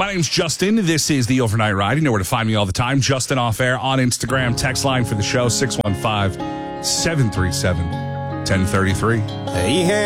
My name's Justin. This is the Overnight Ride. You know where to find me all the time. Justin Off Air on Instagram. Text line for the show, 615-737-1033.